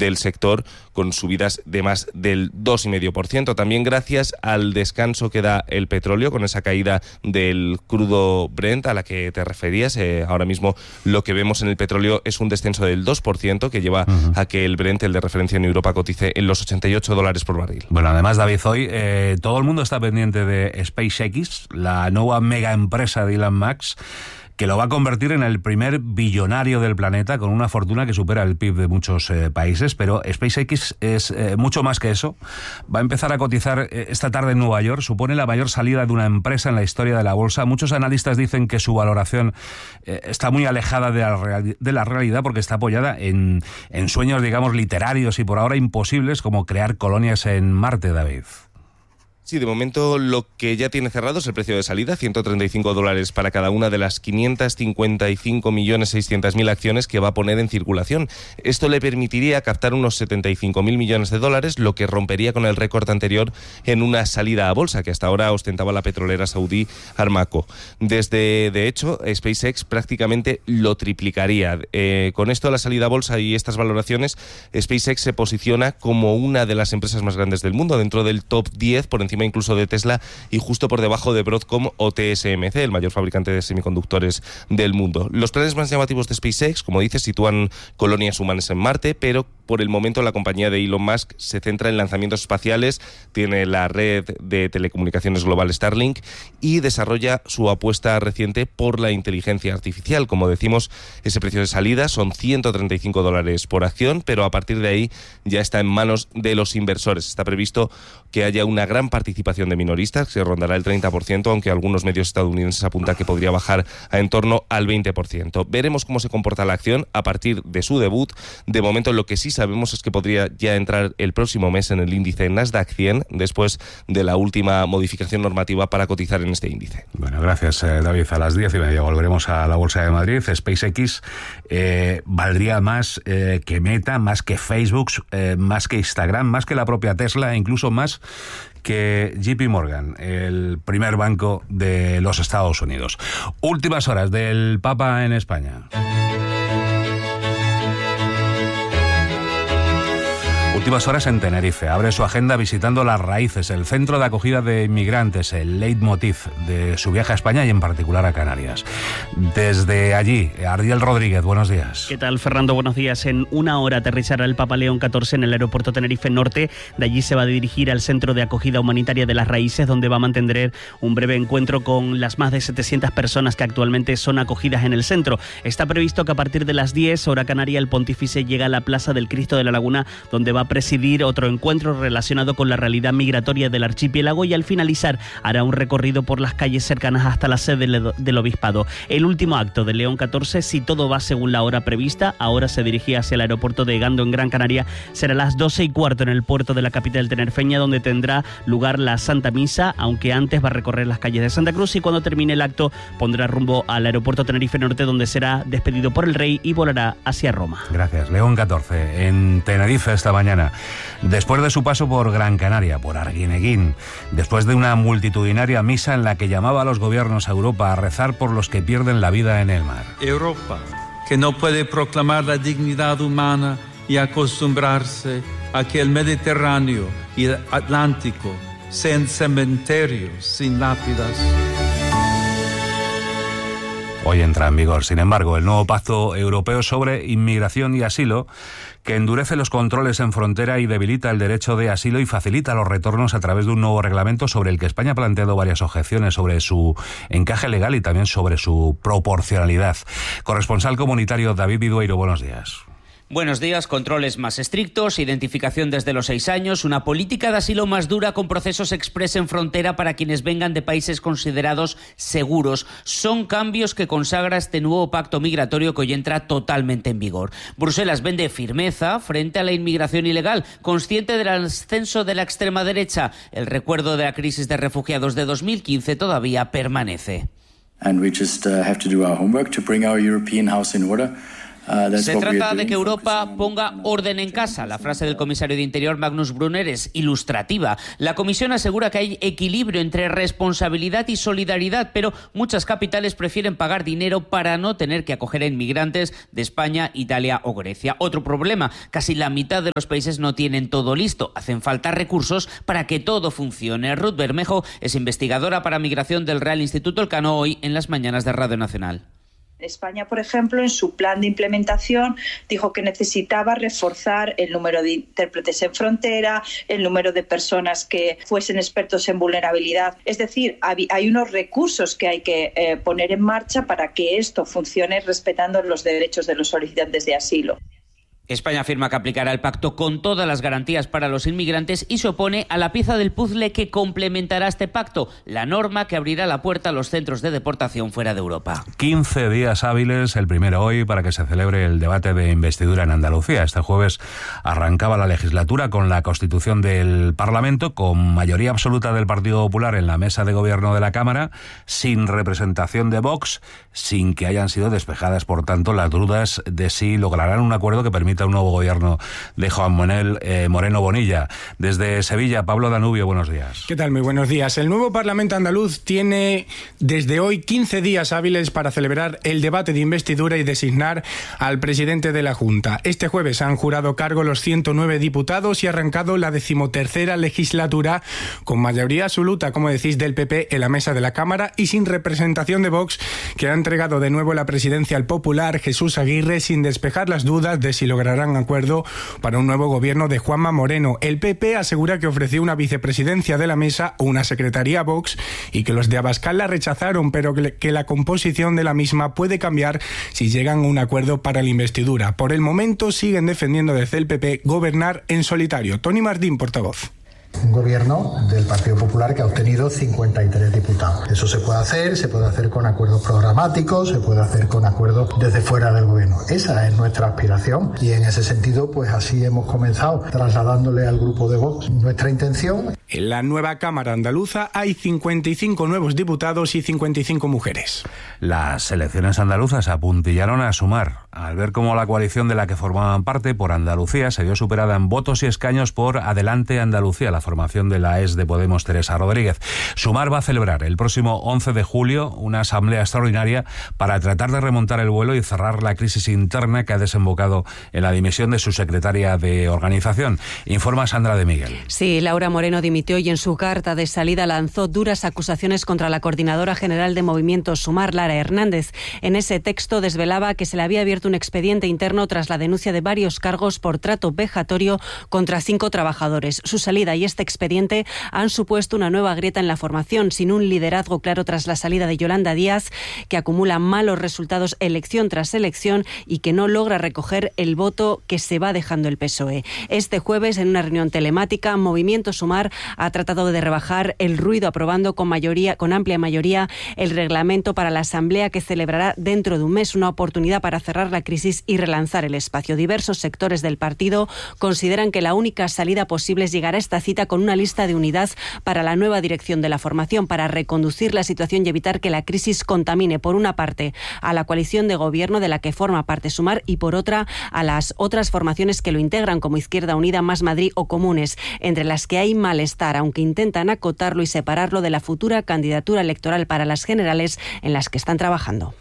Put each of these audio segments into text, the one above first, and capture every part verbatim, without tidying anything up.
del sector, con subidas de más del dos coma cinco por ciento. También gracias al descanso que da el petróleo, con esa caída del crudo Brent a la que te referías. Eh, ahora mismo lo que vemos en el petróleo es un descenso del dos por ciento que lleva uh-huh. a que el Brent, el de referencia en Europa, cotice en los ochenta y ocho dólares por barril. Bueno, además, David, hoy eh, todo el mundo está pendiente de SpaceX, la nueva mega empresa de Elon Musk, que lo va a convertir en el primer billonario del planeta, con una fortuna que supera el P I B de muchos eh, países. Pero SpaceX es eh, mucho más que eso. Va a empezar a cotizar eh, esta tarde en Nueva York. Supone la mayor salida de una empresa en la historia de la bolsa. Muchos analistas dicen que su valoración eh, está muy alejada de la, real, de la realidad, porque está apoyada en, en sueños, digamos, literarios y por ahora imposibles, como crear colonias en Marte, David. Sí, de momento lo que ya tiene cerrado es el precio de salida, ciento treinta y cinco dólares para cada una de las quinientos cincuenta y cinco millones seiscientas mil acciones que va a poner en circulación. Esto le permitiría captar unos setenta y cinco mil millones de dólares, lo que rompería con el récord anterior en una salida a bolsa, que hasta ahora ostentaba la petrolera saudí Aramco. Desde, de hecho, SpaceX prácticamente lo triplicaría. Eh, con esto, la salida a bolsa y estas valoraciones, SpaceX se posiciona como una de las empresas más grandes del mundo, dentro del top diez, por encima incluso de Tesla y justo por debajo de Broadcom o T S M C, el mayor fabricante de semiconductores del mundo. Los planes más llamativos de SpaceX, como dices, sitúan colonias humanas en Marte, pero por el momento la compañía de Elon Musk se centra en lanzamientos espaciales, tiene la red de telecomunicaciones global Starlink y desarrolla su apuesta reciente por la inteligencia artificial. Como decimos, ese precio de salida son ciento treinta y cinco dólares por acción, pero a partir de ahí ya está en manos de los inversores. Está previsto que haya una gran participación de minoristas, que rondará el treinta por ciento, aunque algunos medios estadounidenses apuntan que podría bajar a en torno al veinte por ciento. Veremos cómo se comporta la acción a partir de su debut. De momento, lo que sí sabemos es que podría ya entrar el próximo mes en el índice Nasdaq cien, después de la última modificación normativa para cotizar en este índice. Bueno, gracias, eh, David. A las diez y media volveremos a la Bolsa de Madrid. SpaceX eh, valdría más eh, que Meta, más que Facebook, eh, más que Instagram, más que la propia Tesla, e incluso más que J P Morgan, el primer banco de los Estados Unidos. Últimas horas del Papa en España. Últimas horas en Tenerife. Abre su agenda visitando Las Raíces, el centro de acogida de inmigrantes, el leitmotiv de su viaje a España y en particular a Canarias. Desde allí, Ardiel Rodríguez, buenos días. ¿Qué tal, Fernando? Buenos días. En una hora aterrizará el Papa León catorce en el aeropuerto Tenerife Norte. De allí se va a dirigir al centro de acogida humanitaria de Las Raíces, donde va a mantener un breve encuentro con las más de setecientas personas que actualmente son acogidas en el centro. Está previsto que a partir de las diez, hora canaria, el pontífice llega a la Plaza del Cristo de la Laguna, donde va a presidir otro encuentro relacionado con la realidad migratoria del archipiélago, y al finalizar hará un recorrido por las calles cercanas hasta la sede del obispado. El último acto de León catorce, si todo va según la hora prevista, ahora se dirigía hacia el aeropuerto de Gando en Gran Canaria, será a las doce y cuarto en el puerto de la capital tinerfeña, donde tendrá lugar la Santa Misa, aunque antes va a recorrer las calles de Santa Cruz, y cuando termine el acto pondrá rumbo al aeropuerto Tenerife Norte, donde será despedido por el rey y volará hacia Roma. Gracias. León catorce en Tenerife esta mañana. Después de su paso por Gran Canaria, por Arguineguín, después de una multitudinaria misa en la que llamaba a los gobiernos a Europa a rezar por los que pierden la vida en el mar. Europa, que no puede proclamar la dignidad humana y acostumbrarse a que el Mediterráneo y el Atlántico sean cementerios sin lápidas. Hoy entra en vigor, sin embargo, el nuevo Pacto Europeo sobre Inmigración y Asilo, que endurece los controles en frontera y debilita el derecho de asilo y facilita los retornos a través de un nuevo reglamento sobre el que España ha planteado varias objeciones sobre su encaje legal y también sobre su proporcionalidad. Corresponsal comunitario David Vidueiro, buenos días. Buenos días. Controles más estrictos, identificación desde los seis años, una política de asilo más dura con procesos express en frontera para quienes vengan de países considerados seguros. Son cambios que consagra este nuevo pacto migratorio que hoy entra totalmente en vigor. Bruselas vende firmeza frente a la inmigración ilegal, consciente del ascenso de la extrema derecha. El recuerdo de la crisis de refugiados de dos mil quince todavía permanece. And we just uh, have to do our homework to bring our European house in order. Se trata de que Europa ponga orden en casa. La frase del comisario de Interior Magnus Brunner es ilustrativa. La Comisión asegura que hay equilibrio entre responsabilidad y solidaridad, pero muchas capitales prefieren pagar dinero para no tener que acoger a inmigrantes de España, Italia o Grecia. Otro problema, casi la mitad de los países no tienen todo listo. Hacen falta recursos para que todo funcione. Ruth Bermejo es investigadora para migración del Real Instituto Elcano, hoy en las mañanas de Radio Nacional. España, por ejemplo, en su plan de implementación dijo que necesitaba reforzar el número de intérpretes en frontera, el número de personas que fuesen expertos en vulnerabilidad. Es decir, hay unos recursos que hay que eh, poner en marcha para que esto funcione respetando los derechos de los solicitantes de asilo. España afirma que aplicará el pacto con todas las garantías para los inmigrantes y se opone a la pieza del puzzle que complementará este pacto, la norma que abrirá la puerta a los centros de deportación fuera de Europa. quince días hábiles, el primero hoy, para que se celebre el debate de investidura en Andalucía. Este jueves arrancaba la legislatura con la constitución del Parlamento, con mayoría absoluta del Partido Popular en la mesa de gobierno de la Cámara, sin representación de Vox, sin que hayan sido despejadas, por tanto, las dudas de si lograrán un acuerdo que permita un nuevo gobierno de Juan Manuel eh, Moreno Bonilla. Desde Sevilla, Pablo Danubio, buenos días. ¿Qué tal? Muy buenos días. El nuevo Parlamento andaluz tiene desde hoy quince días hábiles para celebrar el debate de investidura y designar al presidente de la Junta. Este jueves han jurado cargo los ciento nueve diputados y ha arrancado la decimotercera legislatura con mayoría absoluta, como decís, del P P en la mesa de la Cámara y sin representación de Vox, que ha entregado de nuevo la presidencia al popular Jesús Aguirre sin despejar las dudas de si lograrán acuerdo para un nuevo gobierno de Juanma Moreno. El P P asegura que ofreció una vicepresidencia de la mesa o una secretaría a Vox y que los de Abascal la rechazaron, pero que la composición de la misma puede cambiar si llegan a un acuerdo para la investidura. Por el momento siguen defendiendo desde el P P gobernar en solitario. Tony Martín, portavoz. Un gobierno del Partido Popular que ha obtenido cincuenta y tres diputados. Eso se puede hacer, se puede hacer con acuerdos programáticos, se puede hacer con acuerdos desde fuera del gobierno. Esa es nuestra aspiración y en ese sentido, pues así hemos comenzado, trasladándole al grupo de Vox nuestra intención. En la nueva Cámara andaluza hay cincuenta y cinco nuevos diputados y cincuenta y cinco mujeres. Las elecciones andaluzas apuntillaron a Sumar, al ver cómo la coalición de la que formaban parte por Andalucía se vio superada en votos y escaños por Adelante Andalucía, la formación de la ex de Podemos Teresa Rodríguez. Sumar va a celebrar el próximo once de julio una asamblea extraordinaria para tratar de remontar el vuelo y cerrar la crisis interna que ha desembocado en la dimisión de su secretaria de organización. Informa Sandra de Miguel. Sí, Laura Moreno dimitió y en su carta de salida lanzó duras acusaciones contra la coordinadora general de Movimiento Sumar, Lara Hernández. En ese texto desvelaba que se le había abierto un expediente interno tras la denuncia de varios cargos por trato vejatorio contra cinco trabajadores. Su salida y este expediente han supuesto una nueva grieta en la formación, sin un liderazgo claro tras la salida de Yolanda Díaz, que acumula malos resultados elección tras elección y que no logra recoger el voto que se va dejando el P S O E. Este jueves, en una reunión telemática, Movimiento Sumar ha tratado de rebajar el ruido aprobando con mayoría, con amplia mayoría el reglamento para la asamblea que celebrará dentro de un mes, una oportunidad para cerrar la crisis y relanzar el espacio. Diversos sectores del partido consideran que la única salida posible es llegar a esta cita con una lista de unidad para la nueva dirección de la formación, para reconducir la situación y evitar que la crisis contamine, por una parte, a la coalición de gobierno de la que forma parte Sumar y, por otra, a las otras formaciones que lo integran, como Izquierda Unida, Más Madrid o Comunes, entre las que hay malestar, aunque intentan acotarlo y separarlo de la futura candidatura electoral para las generales en las que están trabajando.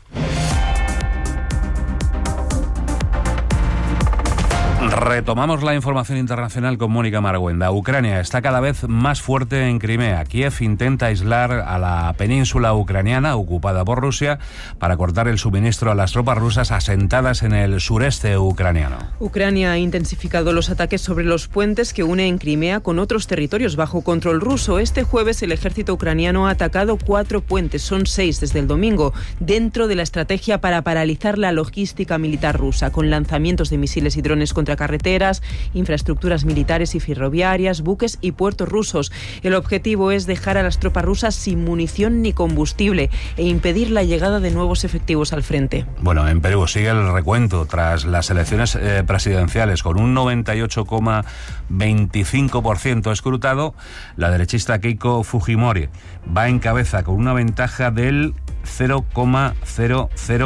Retomamos la información internacional con Mónica Marguenda. Ucrania está cada vez más fuerte en Crimea. Kiev intenta aislar a la península ucraniana ocupada por Rusia para cortar el suministro a las tropas rusas asentadas en el sureste ucraniano. Ucrania ha intensificado los ataques sobre los puentes que une en Crimea con otros territorios bajo control ruso. Este jueves el ejército ucraniano ha atacado cuatro puentes, son seis desde el domingo, dentro de la estrategia para paralizar la logística militar rusa, con lanzamientos de misiles y drones contra carreteras, infraestructuras militares y ferroviarias, buques y puertos rusos. El objetivo es dejar a las tropas rusas sin munición ni combustible e impedir la llegada de nuevos efectivos al frente. Bueno, en Perú sigue el recuento tras las elecciones eh, presidenciales con un noventa y ocho coma veinticinco por ciento escrutado. La derechista Keiko Fujimori va en cabeza con una ventaja del cero coma cero cero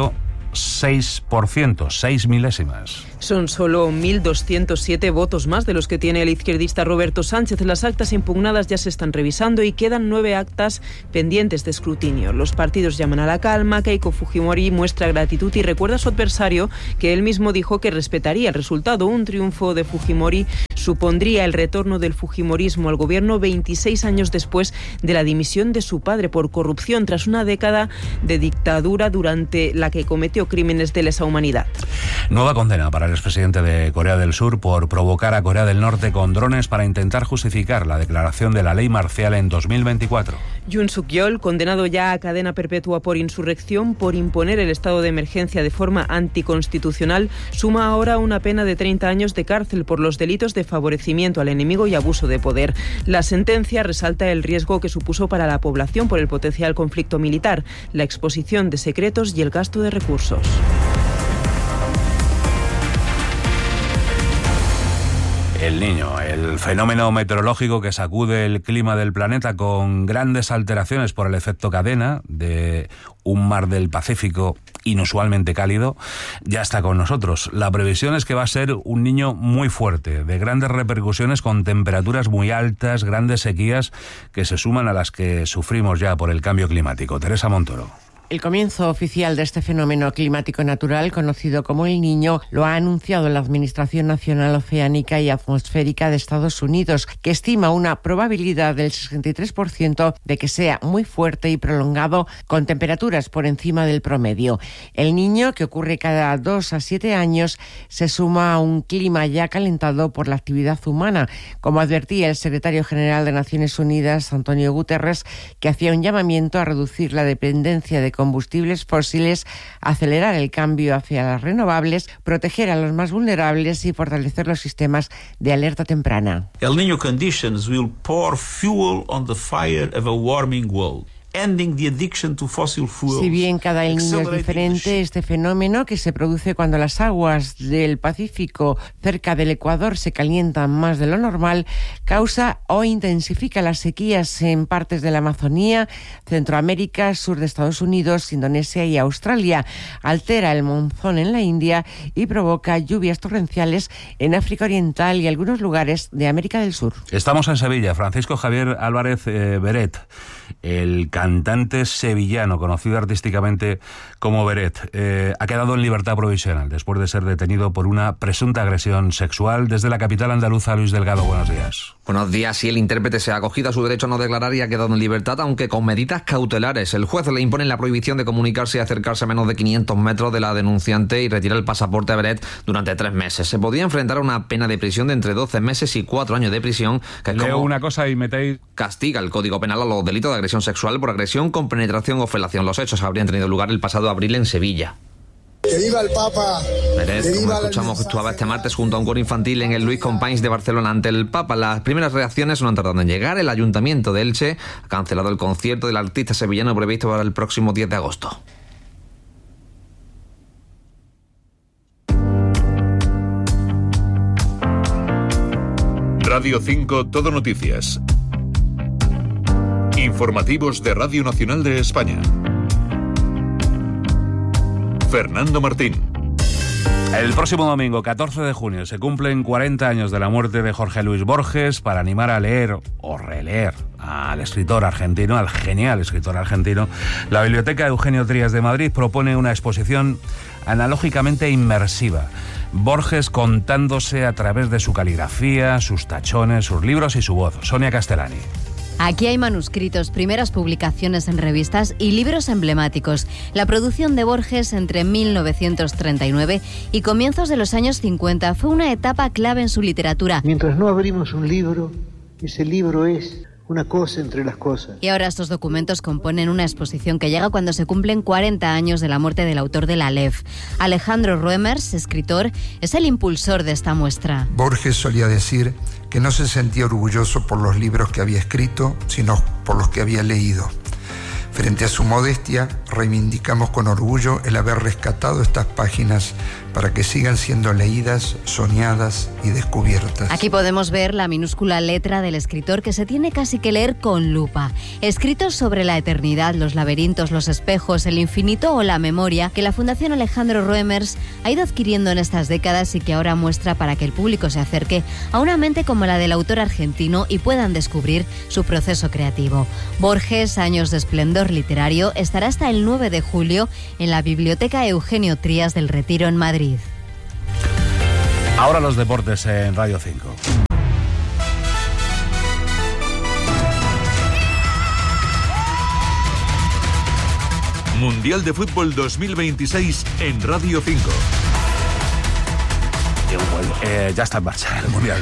seis por ciento, seis milésimas. Son solo mil doscientos siete votos más de los que tiene el izquierdista Roberto Sánchez. Las actas impugnadas ya se están revisando y quedan nueve actas pendientes de escrutinio. Los partidos llaman a la calma. Keiko Fujimori muestra gratitud y recuerda a su adversario que él mismo dijo que respetaría el resultado. Un triunfo de Fujimori supondría el retorno del fujimorismo al gobierno veintiséis años después de la dimisión de su padre por corrupción, tras una década de dictadura durante la que cometió crímenes de lesa humanidad. Nueva condena para el expresidente de Corea del Sur por provocar a Corea del Norte con drones para intentar justificar la declaración de la ley marcial en dos mil veinticuatro. Yoon Suk-yeol, condenado ya a cadena perpetua por insurrección por imponer el estado de emergencia de forma anticonstitucional, suma ahora una pena de treinta años de cárcel por los delitos de favorecimiento al enemigo y abuso de poder. La sentencia resalta el riesgo que supuso para la población por el potencial conflicto militar, la exposición de secretos y el gasto de recursos. El Niño, el fenómeno meteorológico que sacude el clima del planeta con grandes alteraciones por el efecto cadena de un mar del Pacífico inusualmente cálido, ya está con nosotros. La previsión es que va a ser un niño muy fuerte, de grandes repercusiones con temperaturas muy altas, grandes sequías que se suman a las que sufrimos ya por el cambio climático. Teresa Montoro. El comienzo oficial de este fenómeno climático natural, conocido como El Niño, lo ha anunciado la Administración Nacional Oceánica y Atmosférica de Estados Unidos, que estima una probabilidad del sesenta y tres por ciento de que sea muy fuerte y prolongado, con temperaturas por encima del promedio. El Niño, que ocurre cada dos a siete años, se suma a un clima ya calentado por la actividad humana, como advertía el secretario general de Naciones Unidas, Antonio Guterres, que hacía un llamamiento a reducir la dependencia de combustibles fósiles, acelerar el cambio hacia las renovables, proteger a los más vulnerables y fortalecer los sistemas de alerta temprana. El Niño conditions will pour fuel on the fire of a warming world. Si bien cada El Niño es diferente, este fenómeno, que se produce cuando las aguas del Pacífico cerca del Ecuador se calientan más de lo normal, causa o intensifica las sequías en partes de la Amazonía, Centroamérica, sur de Estados Unidos, Indonesia y Australia, altera el monzón en la India y provoca lluvias torrenciales en África Oriental y algunos lugares de América del Sur. Estamos en Sevilla. Francisco Javier Álvarez eh, Beret, el cantante sevillano, conocido artísticamente como Beret, eh, ha quedado en libertad provisional después de ser detenido por una presunta agresión sexual. Desde la capital andaluza, Luis Delgado, buenos días. Buenos días. Sí, el intérprete se ha acogido a su derecho a no declarar y ha quedado en libertad, aunque con medidas cautelares. El juez le impone la prohibición de comunicarse y acercarse a menos de quinientos metros de la denunciante y retira el pasaporte a Beret durante tres meses. Se podría enfrentar a una pena de prisión de entre doce meses y cuatro años de prisión, que es Leo como una cosa y metéis... castiga el Código Penal a los delitos de agresión sexual por agresión con penetración o felación. Los hechos habrían tenido lugar el pasado abril en Sevilla. ¡Que viva el Papa! Beret, como escuchamos, actuaba este martes junto a un coro infantil en el Luis Companys de Barcelona ante el Papa. Las primeras reacciones no han tardado en llegar. El Ayuntamiento de Elche ha cancelado el concierto del artista sevillano previsto para el próximo diez de agosto. Radio cinco Todo Noticias. Informativos de Radio Nacional de España. Fernando Martín. El próximo domingo, catorce de junio, se cumplen cuarenta años de la muerte de Jorge Luis Borges. Para animar a leer o releer al escritor argentino, al genial escritor argentino, la Biblioteca Eugenio Trías de Madrid propone una exposición analógicamente inmersiva. Borges contándose a través de su caligrafía, sus tachones, sus libros y su voz. Sonia Castellani. Aquí hay manuscritos, primeras publicaciones en revistas y libros emblemáticos. La producción de Borges entre mil novecientos treinta y nueve y comienzos de los años cincuenta fue una etapa clave en su literatura. Mientras no abrimos un libro, ese libro es una cosa entre las cosas. Y ahora estos documentos componen una exposición que llega cuando se cumplen cuarenta años de la muerte del autor de La Aleph. Alejandro Roemers, escritor, es el impulsor de esta muestra. Borges solía decir que no se sentía orgulloso por los libros que había escrito, sino por los que había leído. Frente a su modestia, reivindicamos con orgullo el haber rescatado estas páginas para que sigan siendo leídas, soñadas y descubiertas. Aquí podemos ver la minúscula letra del escritor que se tiene casi que leer con lupa. Escritos sobre la eternidad, los laberintos, los espejos, el infinito o la memoria que la Fundación Alejandro Roemers ha ido adquiriendo en estas décadas y que ahora muestra para que el público se acerque a una mente como la del autor argentino y puedan descubrir su proceso creativo. Borges, Años de esplendor literario, estará hasta el nueve de julio en la Biblioteca Eugenio Trías del Retiro en Madrid. Ahora los deportes en Radio cinco. Mundial de Fútbol dos mil veintiséis en Radio cinco. Eh, ya está en marcha el Mundial.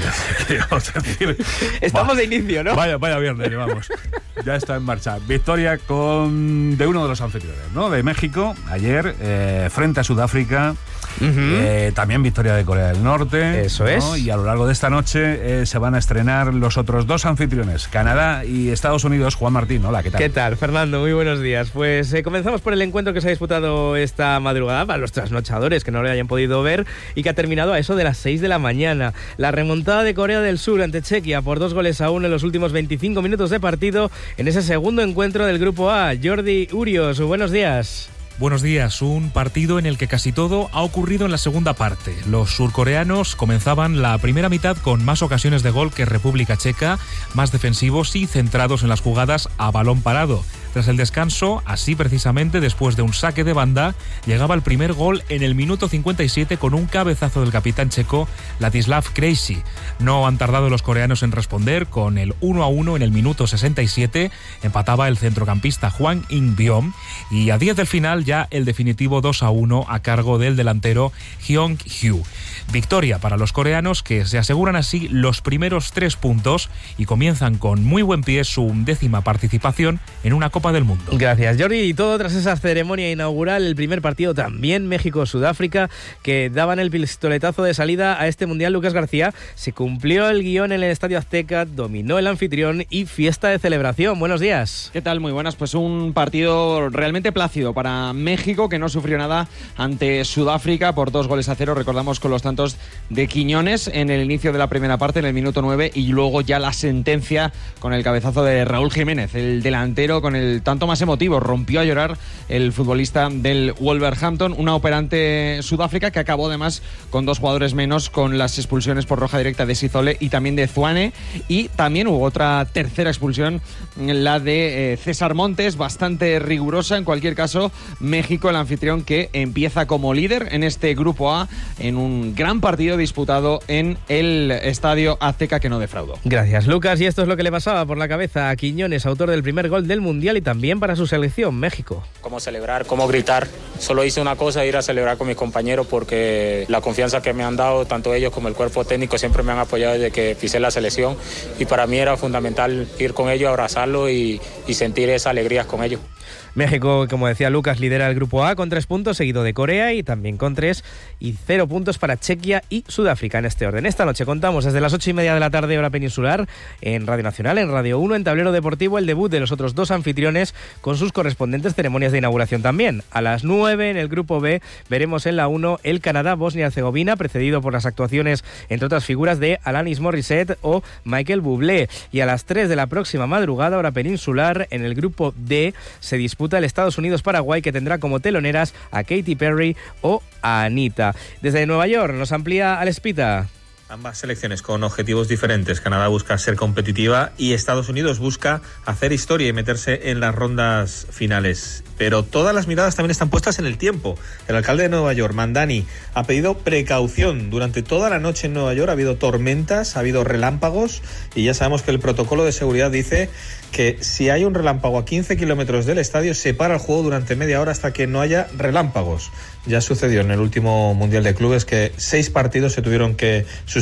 Decir. Estamos Va, de inicio, ¿no? Vaya, vaya viernes, vamos. Ya está en marcha. Victoria con de uno de los anfitriones, ¿no? De México, ayer, eh, frente a Sudáfrica. Uh-huh. eh, también victoria de Corea del Norte. Eso ¿no? es. Y a lo largo de esta noche eh, se van a estrenar los otros dos anfitriones, Canadá y Estados Unidos. Juan Martín, hola, ¿qué tal? ¿Qué tal, Fernando? Muy buenos días. Pues eh, comenzamos por el encuentro que se ha disputado esta madrugada para los trasnochadores que no lo hayan podido ver y que ha terminado a eso de las seis de la mañana. La remontada de Corea del Sur ante Chequia por dos goles a uno en los últimos veinticinco minutos de partido en ese segundo encuentro del Grupo A. Jordi Urios, buenos días. Buenos días, un partido en el que casi todo ha ocurrido en la segunda parte. Los surcoreanos comenzaban la primera mitad con más ocasiones de gol que República Checa, más defensivos y centrados en las jugadas a balón parado. Tras el descanso, así precisamente después de un saque de banda, llegaba el primer gol en el minuto cincuenta y siete con un cabezazo del capitán checo Ladislav Krejci. No han tardado los coreanos en responder, con el uno a uno en el minuto sesenta y siete, empataba el centrocampista Hwang In-byom y a diez del final ya el definitivo dos a uno a cargo del delantero Hyung-hyu. Victoria para los coreanos, que se aseguran así los primeros tres puntos y comienzan con muy buen pie su décima participación en una Copa del Mundo. Gracias, Jordi. Y todo tras esa ceremonia inaugural, el primer partido también México-Sudáfrica, que daban el pistoletazo de salida a este Mundial. Lucas García, se cumplió el guión en el Estadio Azteca, dominó el anfitrión y fiesta de celebración. Buenos días. ¿Qué tal? Muy buenas. Pues un partido realmente plácido para México, que no sufrió nada ante Sudáfrica por dos goles a cero. Recordamos con los tantos de Quiñones en el inicio de la primera parte, en el minuto nueve, y luego ya la sentencia con el cabezazo de Raúl Jiménez, el delantero con el tanto más emotivo. Rompió a llorar el futbolista del Wolverhampton, una operante Sudáfrica que acabó además con dos jugadores menos, con las expulsiones por roja directa de Sizole y también de Zwane, y también hubo otra tercera expulsión, la de eh, César Montes, bastante rigurosa. En cualquier caso, México, el anfitrión, que empieza como líder en este Grupo A en un gran partido disputado en el Estadio Azteca, que no defraudó. Gracias, Lucas. Y esto es lo que le pasaba por la cabeza a Quiñones, autor del primer gol del Mundial y también para su selección, México. Cómo celebrar, cómo gritar. Solo hice una cosa, ir a celebrar con mis compañeros, porque la confianza que me han dado, tanto ellos como el cuerpo técnico, siempre me han apoyado desde que pisé la selección, y para mí era fundamental ir con ellos, abrazarlos y, y sentir esa alegría con ellos. México, como decía Lucas, lidera el Grupo A con tres puntos, seguido de Corea y también con tres, y cero puntos para Chequia y Sudáfrica en este orden. Esta noche contamos desde las ocho y media de la tarde, hora peninsular, en Radio Nacional, en Radio uno, en Tablero Deportivo, el debut de los otros dos anfitriones con sus correspondientes ceremonias de inauguración también. A las nueve, en el Grupo B, veremos en la uno el Canadá-Bosnia-Herzegovina, precedido por las actuaciones, entre otras figuras, de Alanis Morissette o Michael Bublé. Y a las tres de la próxima madrugada, hora peninsular, en el Grupo D, se disputa el Estados Unidos-Paraguay, que tendrá como teloneras a Katy Perry o a Anita. Desde Nueva York nos amplía Alespita. Ambas selecciones con objetivos diferentes. Canadá busca ser competitiva y Estados Unidos busca hacer historia y meterse en las rondas finales. Pero todas las miradas también están puestas en el tiempo. El alcalde de Nueva York, Mandani, ha pedido precaución. Durante toda la noche en Nueva York ha habido tormentas, ha habido relámpagos, y ya sabemos que el protocolo de seguridad dice que si hay un relámpago a quince kilómetros del estadio, se para el juego durante media hora hasta que no haya relámpagos. Ya sucedió en el último Mundial de Clubes que seis partidos se tuvieron que suspender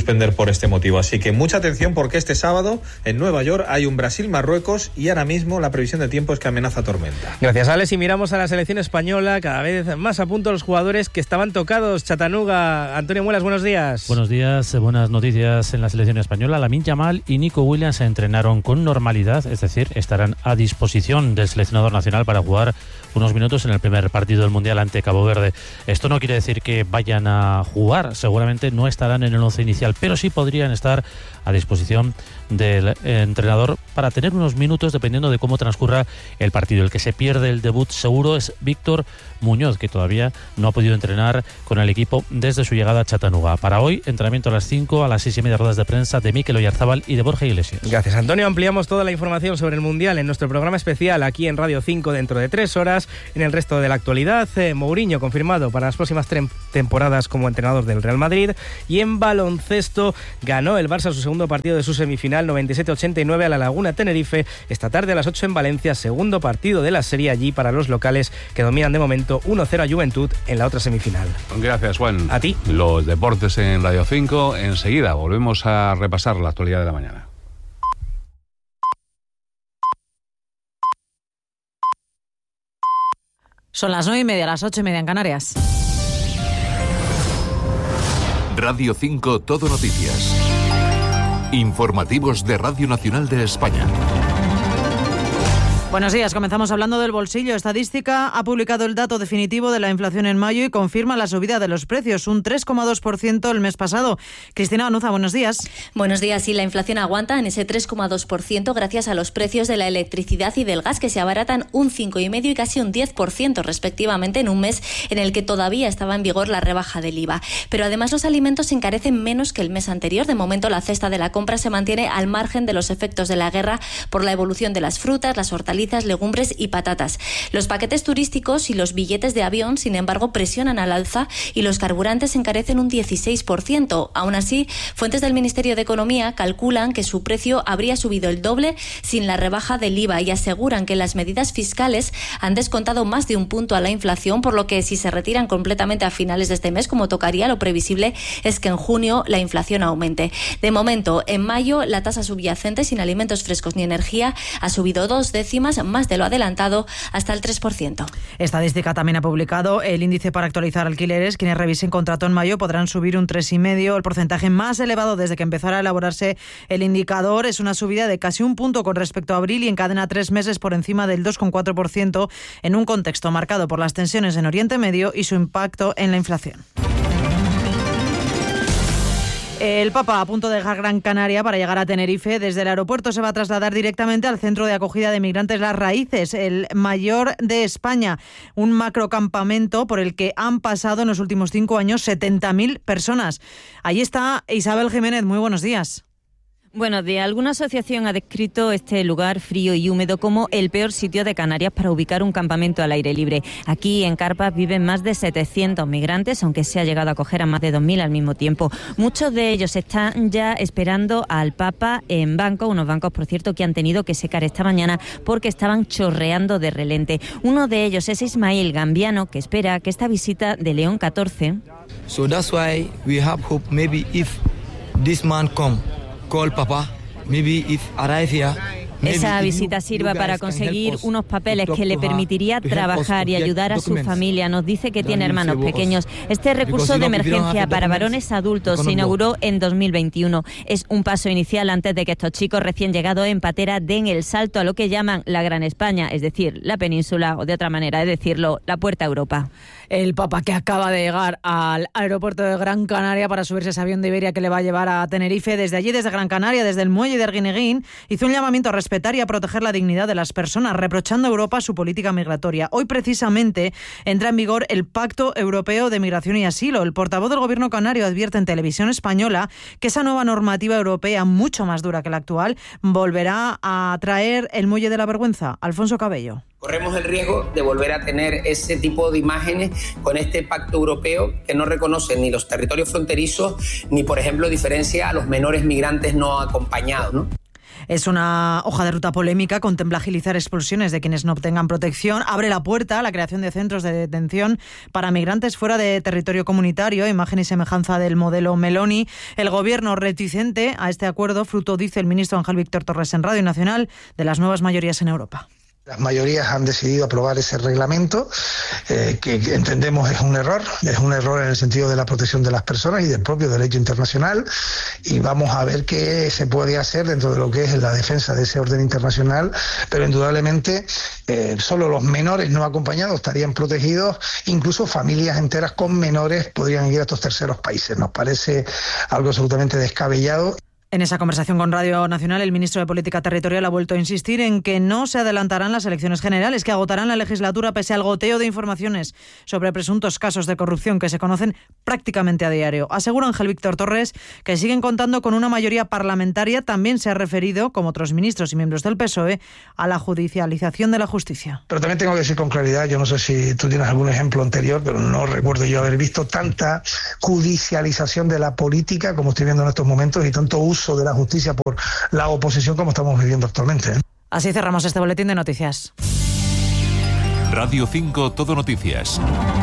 suspender por este motivo. Así que mucha atención porque este sábado en Nueva York hay un Brasil-Marruecos y ahora mismo la previsión de tiempo es que amenaza tormenta. Gracias, Alex. Y miramos a la selección española, cada vez más a punto los jugadores que estaban tocados. Chattanooga, Antonio Muelas, buenos días. Buenos días, buenas noticias en la selección española. Lamine Yamal y Nico Williams se entrenaron con normalidad, es decir, estarán a disposición del seleccionador nacional para jugar unos minutos en el primer partido del Mundial ante Cabo Verde. Esto no quiere decir que vayan a jugar, seguramente no estarán en el once inicial, pero sí podrían estar a disposición del entrenador para tener unos minutos dependiendo de cómo transcurra el partido. El que se pierde el debut seguro es Víctor Muñoz, que todavía no ha podido entrenar con el equipo desde su llegada a Chattanooga. Para hoy, entrenamiento a las cinco, a las seis y media ruedas de prensa de Mikel Oyarzábal y de Borja Iglesias. Gracias, Antonio. Ampliamos toda la información sobre el Mundial en nuestro programa especial aquí en Radio cinco dentro de tres horas. En el resto de la actualidad, eh, Mourinho confirmado para las próximas tre- temporadas como entrenador del Real Madrid. Y en baloncesto ganó el Barça su segundo partido de su semifinal noventa y siete ochenta y nueve a la Laguna Tenerife. Esta tarde a las ocho en Valencia, segundo partido de la serie allí para los locales que dominan de momento uno cero a Juventud en la otra semifinal. Gracias, Juan. A ti. Los deportes en Radio cinco. Enseguida volvemos a repasar la actualidad de la mañana. Son las nueve y media, las ocho y media en Canarias. Radio cinco Todo Noticias. Informativos de Radio Nacional de España. Buenos días, comenzamos hablando del bolsillo. Estadística ha publicado el dato definitivo de la inflación en mayo y confirma la subida de los precios, un tres coma dos por ciento el mes pasado. Cristina Banuza, buenos días. Buenos días, y la inflación aguanta en ese tres coma dos por ciento gracias a los precios de la electricidad y del gas, que se abaratan un cinco coma cinco por ciento y casi un diez por ciento respectivamente en un mes en el que todavía estaba en vigor la rebaja del I V A. Pero además los alimentos se encarecen menos que el mes anterior. De momento la cesta de la compra se mantiene al margen de los efectos de la guerra por la evolución de las frutas, las hortalizas, legumbres y patatas. Los paquetes turísticos y los billetes de avión, sin embargo, presionan al alza y los carburantes encarecen un dieciséis por ciento. Aún así, fuentes del Ministerio de Economía calculan que su precio habría subido el doble sin la rebaja del I V A y aseguran que las medidas fiscales han descontado más de un punto a la inflación, por lo que si se retiran completamente a finales de este mes, como tocaría, lo previsible es que en junio la inflación aumente. De momento, en mayo, la tasa subyacente sin alimentos frescos ni energía ha subido dos décimas, más de lo adelantado, hasta el tres por ciento. Estadística también ha publicado el índice para actualizar alquileres. Quienes revisen contrato en mayo podrán subir un tres coma cinco por ciento. El porcentaje más elevado desde que empezara a elaborarse el indicador es una subida de casi un punto con respecto a abril y encadena tres meses por encima del dos coma cuatro por ciento en un contexto marcado por las tensiones en Oriente Medio y su impacto en la inflación. El Papa a punto de dejar Gran Canaria para llegar a Tenerife. Desde el aeropuerto se va a trasladar directamente al centro de acogida de migrantes Las Raíces, el mayor de España, un macrocampamento por el que han pasado en los últimos cinco años setenta mil personas. Allí está Isabel Jiménez, muy buenos días. Buenos días. Alguna asociación ha descrito este lugar frío y húmedo como el peor sitio de Canarias para ubicar un campamento al aire libre. Aquí en Carpas viven más de setecientos migrantes, aunque se ha llegado a acoger a más de dos mil al mismo tiempo. Muchos de ellos están ya esperando al Papa en bancos, unos bancos, por cierto, que han tenido que secar esta mañana porque estaban chorreando de relente. Uno de ellos es Ismael Gambiano, que espera que esta visita de León catorce... So that's why we have hope maybe if this man come. Call Papa, maybe if arrive here. Esa visita sirva para conseguir unos papeles que le permitiría trabajar y ayudar a su familia. Nos dice que tiene hermanos pequeños. Este recurso de emergencia para varones adultos se inauguró en dos mil veintiuno. Es un paso inicial antes de que estos chicos recién llegados en patera den el salto a lo que llaman la Gran España, es decir, la península, o de otra manera de decirlo, la puerta a Europa. El Papa, que acaba de llegar al aeropuerto de Gran Canaria para subirse a ese avión de Iberia que le va a llevar a Tenerife, desde allí, desde Gran Canaria, desde el muelle de Arguineguín, hizo un llamamiento a respetar y a proteger la dignidad de las personas, reprochando a Europa su política migratoria. Hoy, precisamente, entra en vigor el Pacto Europeo de Migración y Asilo. El portavoz del Gobierno canario advierte en Televisión Española que esa nueva normativa europea, mucho más dura que la actual, volverá a traer el muelle de la vergüenza. Alfonso Cabello. Corremos el riesgo de volver a tener ese tipo de imágenes con este pacto europeo que no reconoce ni los territorios fronterizos ni, por ejemplo, diferencia a los menores migrantes no acompañados, ¿no? Es una hoja de ruta polémica, contempla agilizar expulsiones de quienes no obtengan protección, abre la puerta a la creación de centros de detención para migrantes fuera de territorio comunitario, imagen y semejanza del modelo Meloni. El gobierno reticente a este acuerdo, fruto, dice el ministro Ángel Víctor Torres en Radio Nacional, de las nuevas mayorías en Europa. Las mayorías han decidido aprobar ese reglamento, eh, que entendemos es un error, es un error en el sentido de la protección de las personas y del propio derecho internacional, y vamos a ver qué se puede hacer dentro de lo que es la defensa de ese orden internacional, pero indudablemente eh, solo los menores no acompañados estarían protegidos, incluso familias enteras con menores podrían ir a estos terceros países. Nos parece algo absolutamente descabellado. En esa conversación con Radio Nacional, el ministro de Política Territorial ha vuelto a insistir en que no se adelantarán las elecciones generales, que agotarán la legislatura pese al goteo de informaciones sobre presuntos casos de corrupción que se conocen prácticamente a diario. Asegura Ángel Víctor Torres que siguen contando con una mayoría parlamentaria. También se ha referido, como otros ministros y miembros del P S O E, a la judicialización de la justicia. Pero también tengo que decir con claridad, yo no sé si tú tienes algún ejemplo anterior, pero no recuerdo yo haber visto tanta judicialización de la política como estoy viendo en estos momentos y tanto uso de la justicia por la oposición como estamos viviendo actualmente. Así cerramos este boletín de noticias. Radio cinco Todo Noticias.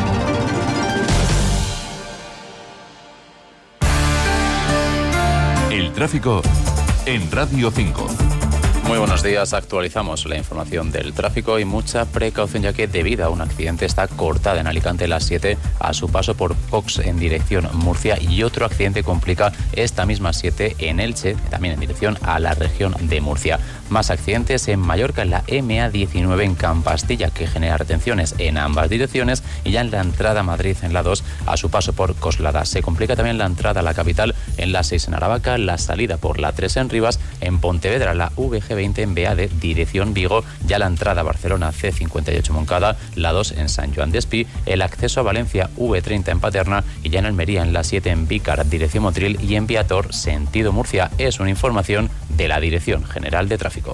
El tráfico en Radio cinco. Muy buenos días, actualizamos la información del tráfico y mucha precaución ya que debido a un accidente está cortada en Alicante la siete a su paso por Cox en dirección Murcia y otro accidente complica esta misma siete en Elche, también en dirección a la región de Murcia. Más accidentes en Mallorca en la eme a diecinueve en Campastilla que genera retenciones en ambas direcciones y ya en la entrada a Madrid en la dos a su paso por Coslada. Se complica también la entrada a la capital en la seis en Aravaca, la salida por la tres en Rivas, en Pontevedra la ve ge veinte en Beade, dirección Vigo, ya la entrada a Barcelona ce cincuenta y ocho Moncada, la dos en San Joan d'Espí, el acceso a Valencia ve treinta en Paterna y ya en Almería en la siete en Vícar, dirección Motril y en Viator, sentido Murcia. Es una información de la Dirección General de Tráfico.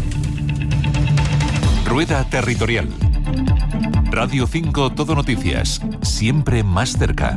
Rueda Territorial. Radio cinco Todo Noticias, siempre más cerca.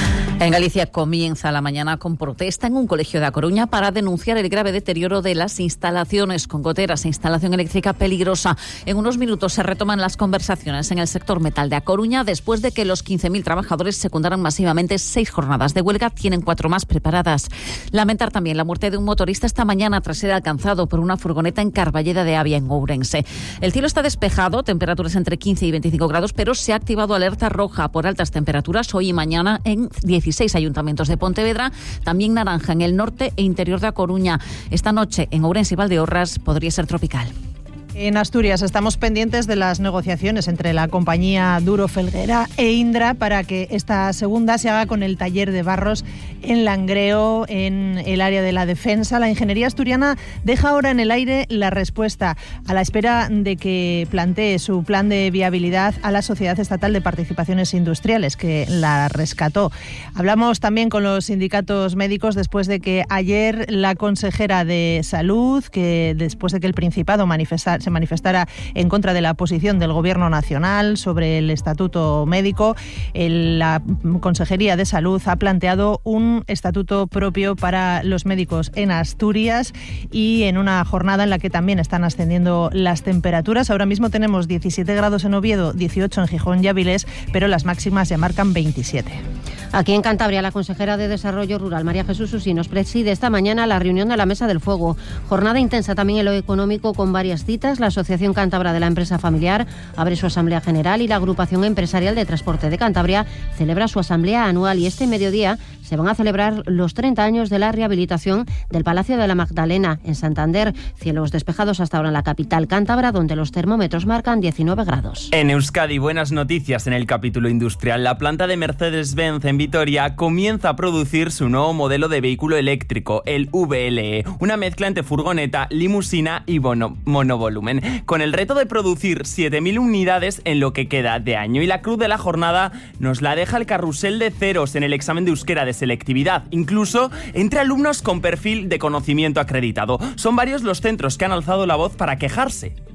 En Galicia comienza la mañana con protesta en un colegio de A Coruña para denunciar el grave deterioro de las instalaciones con goteras e instalación eléctrica peligrosa. En unos minutos se retoman las conversaciones en el sector metal de A Coruña después de que los quince mil trabajadores secundaran masivamente seis jornadas de huelga. Tienen cuatro más preparadas. Lamentar también la muerte de un motorista esta mañana tras ser alcanzado por una furgoneta en Carballeda de Avia, en Ourense. El cielo está despejado, temperaturas entre quince y veinticinco grados, pero se ha activado alerta roja por altas temperaturas hoy y mañana en dieciséis ayuntamientos de Pontevedra, también naranja en el norte e interior de A Coruña. Esta noche en Ourense y Valdeorras podría ser tropical. En Asturias estamos pendientes de las negociaciones entre la compañía Duro Felguera e Indra para que esta segunda se haga con el taller de Barros en Langreo, en el área de la defensa. La ingeniería asturiana deja ahora en el aire la respuesta a la espera de que plantee su plan de viabilidad a la Sociedad Estatal de Participaciones Industriales, que la rescató. Hablamos también con los sindicatos médicos después de que ayer la consejera de Salud, que después de que el Principado manifestara se manifestara en contra de la posición del Gobierno Nacional sobre el estatuto médico, el, la Consejería de Salud ha planteado un estatuto propio para los médicos en Asturias y en una jornada en la que también están ascendiendo las temperaturas. Ahora mismo tenemos diecisiete grados en Oviedo, dieciocho en Gijón y Avilés, pero las máximas ya marcan veintisiete. Aquí en Cantabria, la consejera de Desarrollo Rural, María Jesús Usinos, preside esta mañana la reunión de la Mesa del Fuego. Jornada intensa también en lo económico con varias citas. La Asociación Cántabra de la Empresa Familiar abre su Asamblea General y la Agrupación Empresarial de Transporte de Cantabria celebra su Asamblea Anual. Y este mediodía se van a celebrar los treinta años de la rehabilitación del Palacio de la Magdalena en Santander. Cielos despejados hasta ahora en la capital cántabra, donde los termómetros marcan diecinueve grados. En Euskadi, buenas noticias en el capítulo industrial. La planta de Mercedes-Benz en Vitoria comienza a producir su nuevo modelo de vehículo eléctrico, el ve ele e, una mezcla entre furgoneta, limusina y bono, monovolumen, con el reto de producir siete mil unidades en lo que queda de año. Y la cruz de la jornada nos la deja el carrusel de ceros en el examen de euskera de selectividad, incluso entre alumnos con perfil de conocimiento acreditado. Son varios los centros que han alzado la voz para quejarse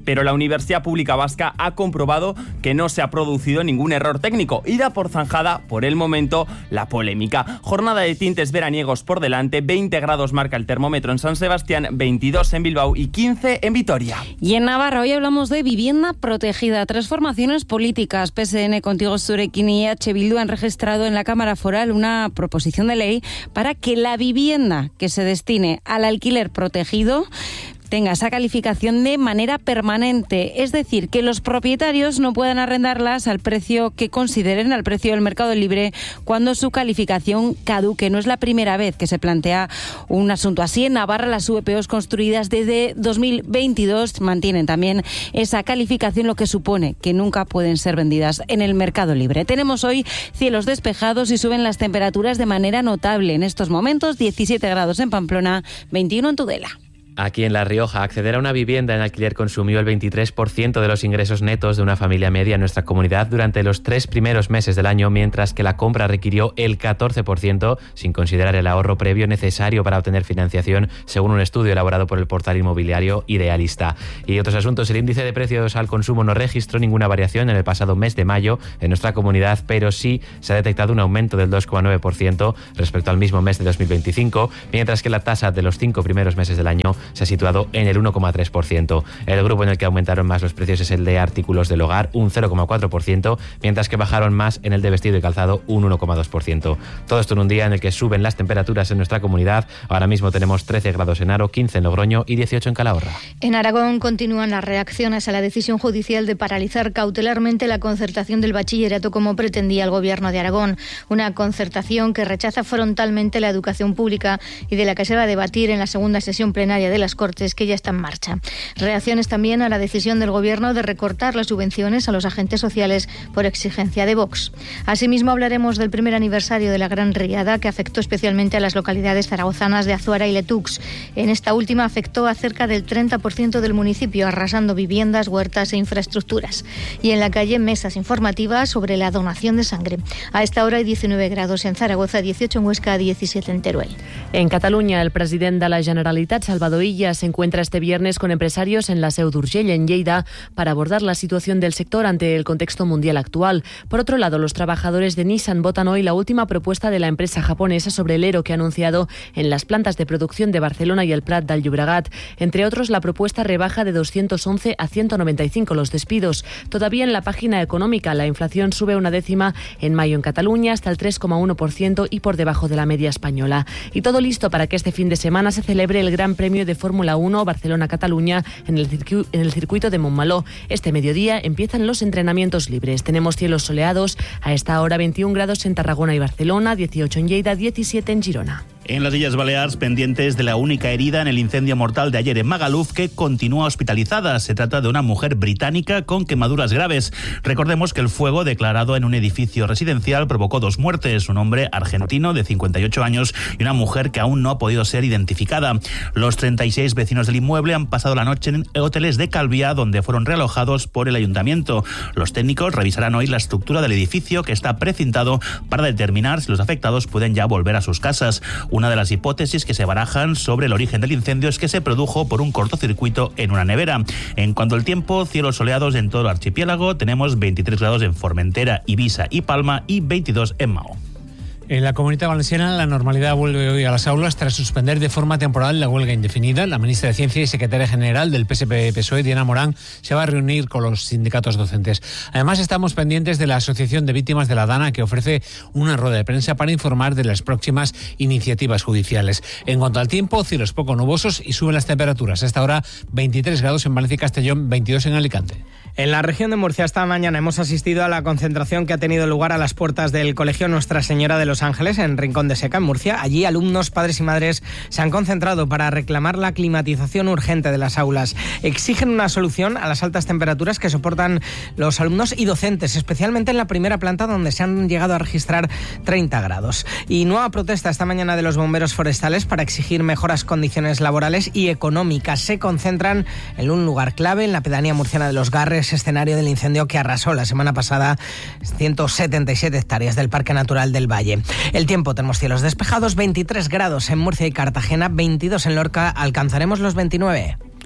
pero la Universidad Pública Vasca ha comprobado que no se ha producido ningún error técnico y da por zanjada, por el momento, la polémica. Jornada de tintes veraniegos por delante, veinte grados marca el termómetro en San Sebastián, veintidós en Bilbao y quince en Vitoria. Y en Navarra hoy hablamos de vivienda protegida, transformaciones políticas. P S N, Contigo Zurekin y H. Bildu han registrado en la Cámara Foral una proposición de ley para que la vivienda que se destine al alquiler protegido tenga esa calificación de manera permanente, es decir, que los propietarios no puedan arrendarlas al precio que consideren, al precio del mercado libre, cuando su calificación caduque. No es la primera vez que se plantea un asunto así. En Navarra, las V P Os construidas desde dos mil veintidós mantienen también esa calificación, lo que supone que nunca pueden ser vendidas en el mercado libre. Tenemos hoy cielos despejados y suben las temperaturas de manera notable. En estos momentos, diecisiete grados en Pamplona, veintiuno en Tudela. Aquí en La Rioja, acceder a una vivienda en alquiler consumió el veintitrés por ciento de los ingresos netos de una familia media en nuestra comunidad durante los tres primeros meses del año, mientras que la compra requirió el catorce por ciento, sin considerar el ahorro previo necesario para obtener financiación, según un estudio elaborado por el portal inmobiliario Idealista. Y otros asuntos, el índice de precios al consumo no registró ninguna variación en el pasado mes de mayo en nuestra comunidad, pero sí se ha detectado un aumento del dos coma nueve por ciento respecto al mismo mes de dos mil veinticinco, mientras que la tasa de los cinco primeros meses del año se ha situado en el uno coma tres por ciento. El grupo en el que aumentaron más los precios es el de artículos del hogar, un cero coma cuatro por ciento, mientras que bajaron más en el de vestido y calzado, un uno coma dos por ciento. Todo esto en un día en el que suben las temperaturas en nuestra comunidad. Ahora mismo tenemos trece grados en Haro, quince en Logroño y dieciocho en Calahorra. En Aragón continúan las reacciones a la decisión judicial de paralizar cautelarmente la concertación del bachillerato como pretendía el Gobierno de Aragón. Una concertación que rechaza frontalmente la educación pública y de la que se va a debatir en la segunda sesión plenaria de las Cortes, que ya está en marcha. Reacciones también a la decisión del Gobierno de recortar las subvenciones a los agentes sociales por exigencia de Vox. Asimismo, hablaremos del primer aniversario de la Gran Riada, que afectó especialmente a las localidades zaragozanas de Azuara y Letux. En esta última afectó a cerca del treinta por ciento del municipio, arrasando viviendas, huertas e infraestructuras. Y en la calle, mesas informativas sobre la donación de sangre. A esta hora hay diecinueve grados en Zaragoza, dieciocho en Huesca, diecisiete en Teruel. En Cataluña, el presidente de la Generalitat, Salvador Illa, se encuentra este viernes con empresarios en la Seu d'Urgell, en Lleida, para abordar la situación del sector ante el contexto mundial actual. Por otro lado, los trabajadores de Nissan votan hoy la última propuesta de la empresa japonesa sobre el ERO que ha anunciado en las plantas de producción de Barcelona y el Prat del Llobregat. Entre otros, la propuesta rebaja de doscientos once a ciento noventa y cinco los despidos. Todavía en la página económica, la inflación sube una décima en mayo en Cataluña hasta el tres coma uno por ciento y por debajo de la media española. Y todo listo para que este fin de semana se celebre el Gran Premio de Fórmula uno Barcelona-Cataluña en el, circu- en el circuito de Montmeló. Este mediodía empiezan los entrenamientos libres. Tenemos cielos soleados, a esta hora veintiún grados en Tarragona y Barcelona, dieciocho en Lleida, diecisiete en Girona. En las Illes Balears, pendientes de la única herida en el incendio mortal de ayer en Magaluf, que continúa hospitalizada. Se trata de una mujer británica con quemaduras graves. Recordemos que el fuego, declarado en un edificio residencial, provocó dos muertes, un hombre argentino de cincuenta y ocho años y una mujer que aún no ha podido ser identificada. Los treinta y seis vecinos del inmueble han pasado la noche en hoteles de Calviá, donde fueron realojados por el ayuntamiento. Los técnicos revisarán hoy la estructura del edificio, que está precintado, para determinar si los afectados pueden ya volver a sus casas. Una de las hipótesis que se barajan sobre el origen del incendio es que se produjo por un cortocircuito en una nevera. En cuanto al tiempo, cielos soleados en todo el archipiélago. Tenemos veintitrés grados en Formentera, Ibiza y Palma y veintidós en Mao. En la Comunidad Valenciana, la normalidad vuelve hoy a las aulas tras suspender de forma temporal la huelga indefinida. La ministra de Ciencia y secretaria general del P S P-P S O E, Diana Morán, se va a reunir con los sindicatos docentes. Además, estamos pendientes de la Asociación de Víctimas de la Dana, que ofrece una rueda de prensa para informar de las próximas iniciativas judiciales. En cuanto al tiempo, cielos poco nubosos y suben las temperaturas. A esta hora, veintitrés grados en Valencia y Castellón, veintidós en Alicante. En la región de Murcia esta mañana hemos asistido a la concentración que ha tenido lugar a las puertas del Colegio Nuestra Señora de los Ángeles en Rincón de Seca, en Murcia. Allí alumnos, padres y madres se han concentrado para reclamar la climatización urgente de las aulas. Exigen una solución a las altas temperaturas que soportan los alumnos y docentes, especialmente en la primera planta, donde se han llegado a registrar treinta grados. Y nueva protesta esta mañana de los bomberos forestales para exigir mejoras condiciones laborales y económicas. Se concentran en un lugar clave, en la pedanía murciana de Los Garres, escenario del incendio que arrasó la semana pasada ciento setenta y siete hectáreas del Parque Natural del Valle. El tiempo, tenemos cielos despejados, veintitrés grados en Murcia y Cartagena, veintidós en Lorca, alcanzaremos los veintinueve.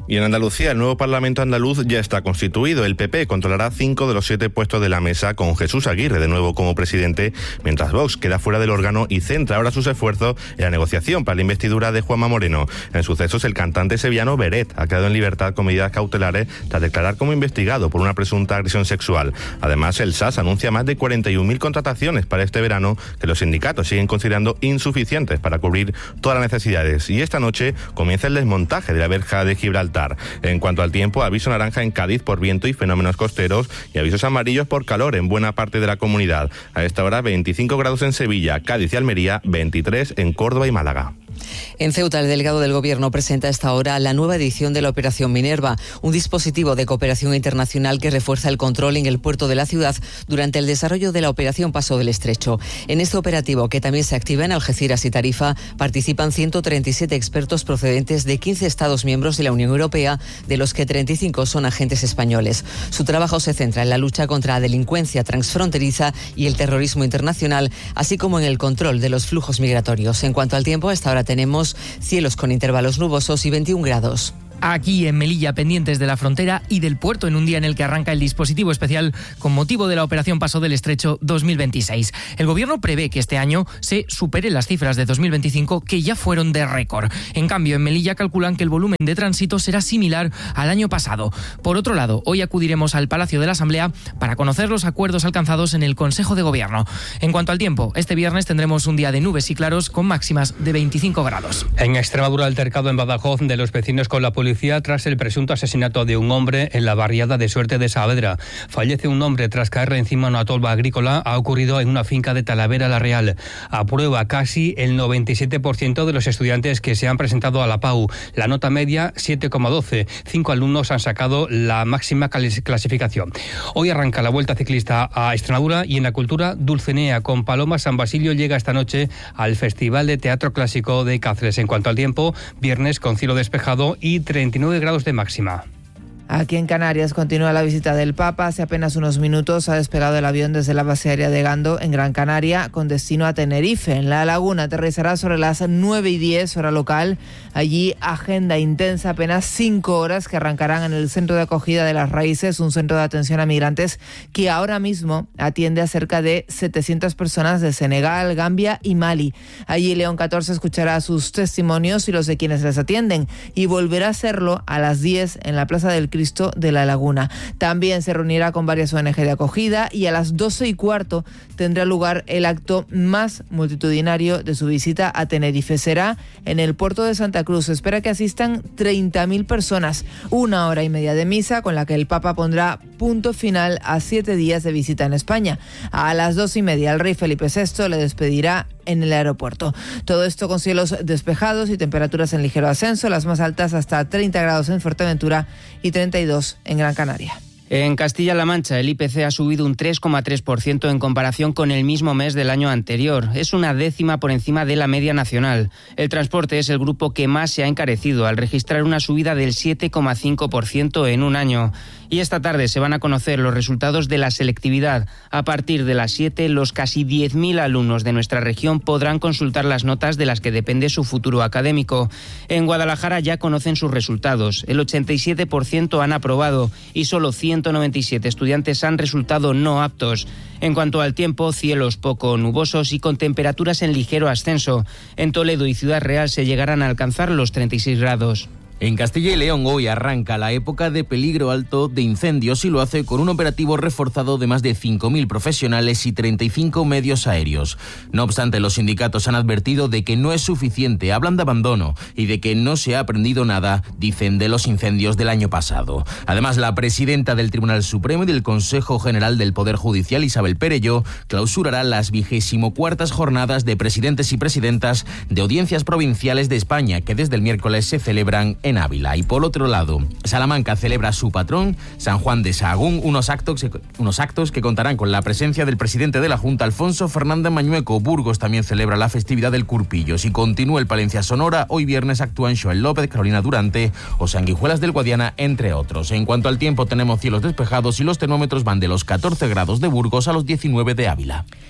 Y en Andalucía, el nuevo Parlamento andaluz ya está constituido. El P P controlará cinco de los siete puestos de la mesa, con Jesús Aguirre de nuevo como presidente, mientras Vox queda fuera del órgano y centra ahora sus esfuerzos en la negociación para la investidura de Juanma Moreno. En sucesos, el cantante sevillano Beret ha quedado en libertad con medidas cautelares tras declarar como investigado por una presunta agresión sexual. Además, el S A S anuncia más de cuarenta y un mil contrataciones para este verano, que los sindicatos siguen considerando insuficientes para cubrir todas las necesidades. Y esta noche comienza el desmontaje de la verja de Gibraltar. En cuanto al tiempo, aviso naranja en Cádiz por viento y fenómenos costeros y avisos amarillos por calor en buena parte de la comunidad. A esta hora veinticinco grados en Sevilla, Cádiz y Almería, veintitrés en Córdoba y Málaga. En Ceuta, el delegado del Gobierno presenta a esta hora la nueva edición de la Operación Minerva, un dispositivo de cooperación internacional que refuerza el control en el puerto de la ciudad durante el desarrollo de la Operación Paso del Estrecho. En este operativo, que también se activa en Algeciras y Tarifa, participan ciento treinta y siete expertos procedentes de quince Estados miembros de la Unión Europea, de los que treinta y cinco son agentes españoles. Su trabajo se centra en la lucha contra la delincuencia transfronteriza y el terrorismo internacional, así como en el control de los flujos migratorios. En cuanto al tiempo, a esta hora tenemos cielos con intervalos nubosos y veintiún grados. Aquí en Melilla, pendientes de la frontera y del puerto, en un día en el que arranca el dispositivo especial con motivo de la Operación Paso del Estrecho dos mil veintiséis. El Gobierno prevé que este año se superen las cifras de dos mil veinticinco, que ya fueron de récord. En cambio, en Melilla calculan que el volumen de tránsito será similar al año pasado. Por otro lado, hoy acudiremos al Palacio de la Asamblea para conocer los acuerdos alcanzados en el Consejo de Gobierno. En cuanto al tiempo, este viernes tendremos un día de nubes y claros con máximas de veinticinco grados. En Extremadura, altercado en Badajoz de los vecinos con la policía tras el presunto asesinato de un hombre en la barriada de Suerte de Saavedra. Fallece un hombre tras caerle encima una tolva agrícola. Ha ocurrido en una finca de Talavera la Real. Aprueba casi el noventa y siete por ciento de los estudiantes que se han presentado a la P A U. La nota media, siete coma doce. Cinco alumnos han sacado la máxima clasificación. Hoy arranca la Vuelta Ciclista a Extremadura y en la cultura, Dulcinea con Paloma San Basilio llega esta noche al Festival de Teatro Clásico de Cáceres. En cuanto al tiempo, viernes con cielo despejado y treinta y nueve grados de máxima. Aquí en Canarias continúa la visita del Papa. Hace apenas unos minutos ha despegado el avión desde la base aérea de Gando, en Gran Canaria, con destino a Tenerife. En La Laguna aterrizará sobre las nueve y diez, hora local. Allí, agenda intensa, apenas cinco horas que arrancarán en el Centro de Acogida de las Raíces, un centro de atención a migrantes que ahora mismo atiende a cerca de setecientas personas de Senegal, Gambia y Mali. Allí León catorce escuchará sus testimonios y los de quienes les atienden, y volverá a hacerlo a las diez en la Plaza del Cristo de La Laguna. También se reunirá con varias O N G de acogida y a las doce y cuarto tendrá lugar el acto más multitudinario de su visita a Tenerife. Será en el puerto de Santa Cruz. Se espera que asistan treinta mil personas. Una hora y media de misa con la que el Papa pondrá punto final a siete días de visita en España. A las dos y media el rey Felipe sexto le despedirá en el aeropuerto. Todo esto con cielos despejados y temperaturas en ligero ascenso, las más altas hasta treinta grados en Fuerteventura y treinta y dos en Gran Canaria. En Castilla-La Mancha, el I P C ha subido un tres coma tres por ciento en comparación con el mismo mes del año anterior. Es una décima por encima de la media nacional. El transporte es el grupo que más se ha encarecido, al registrar una subida del siete coma cinco por ciento en un año. Y esta tarde se van a conocer los resultados de la selectividad. A partir de las siete, los casi diez mil alumnos de nuestra región podrán consultar las notas de las que depende su futuro académico. En Guadalajara ya conocen sus resultados. El ochenta y siete por ciento han aprobado y solo ciento noventa y siete estudiantes han resultado no aptos. En cuanto al tiempo, cielos poco nubosos y con temperaturas en ligero ascenso. En Toledo y Ciudad Real se llegarán a alcanzar los treinta y seis grados. En Castilla y León hoy arranca la época de peligro alto de incendios y lo hace con un operativo reforzado de más de cinco mil profesionales y treinta y cinco medios aéreos. No obstante, los sindicatos han advertido de que no es suficiente, hablan de abandono y de que no se ha aprendido nada, dicen, de los incendios del año pasado. Además, la presidenta del Tribunal Supremo y del Consejo General del Poder Judicial, Isabel Perelló, clausurará las vigésimo cuartas jornadas de presidentes y presidentas de audiencias provinciales de España, que desde el miércoles se celebran en Ávila. Y por otro lado, Salamanca celebra su patrón, San Juan de Sahagún, unos actos, unos actos que contarán con la presencia del presidente de la Junta, Alfonso Fernández Mañueco. Burgos también celebra la festividad del Curpillo. Si continúa el Palencia Sonora, hoy viernes actúan Joel López, Carolina Durante o Sanguijuelas del Guadiana, entre otros. En cuanto al tiempo, tenemos cielos despejados y los termómetros van de los catorce grados de Burgos a los diecinueve de Ávila.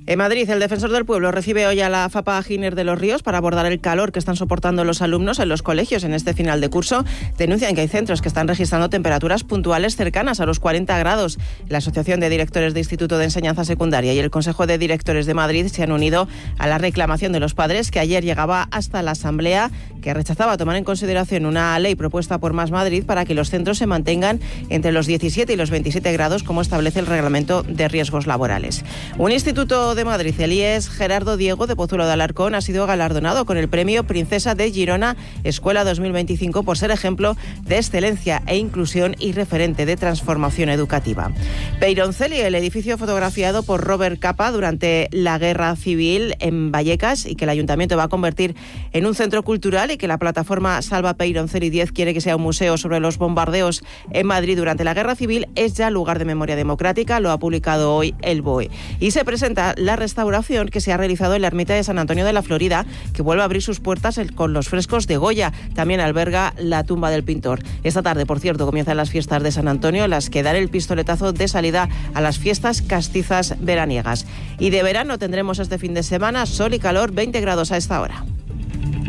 En Madrid, el Defensor del Pueblo recibe hoy a la FAPA Giner de los Ríos para abordar el calor que están soportando los alumnos en los colegios en este final de curso. Denuncian que hay centros que están registrando temperaturas puntuales cercanas a los cuarenta grados. La Asociación de Directores de Instituto de Enseñanza Secundaria y el Consejo de Directores de Madrid se han unido a la reclamación de los padres, que ayer llegaba hasta la Asamblea, que rechazaba tomar en consideración una ley propuesta por Más Madrid para que los centros se mantengan entre los diecisiete y los veintisiete grados, como establece el Reglamento de Riesgos Laborales. Un instituto de Madrid, el I E S Gerardo Diego de Pozuelo de Alarcón, ha sido galardonado con el premio Princesa de Girona Escuela dos mil veinticinco por ser ejemplo de excelencia e inclusión y referente de transformación educativa. Peyronceli, el edificio fotografiado por Robert Capa durante la Guerra Civil en Vallecas y que el Ayuntamiento va a convertir en un centro cultural y que la plataforma Salva Peyronceli diez quiere que sea un museo sobre los bombardeos en Madrid durante la Guerra Civil, es ya lugar de memoria democrática, lo ha publicado hoy el B O E. Y se presenta la restauración que se ha realizado en la ermita de San Antonio de la Florida, que vuelve a abrir sus puertas con los frescos de Goya. También alberga la tumba del pintor. Esta tarde, por cierto, comienzan las fiestas de San Antonio, las que dan el pistoletazo de salida a las fiestas castizas veraniegas. Y de verano tendremos este fin de semana sol y calor, veinte grados a esta hora.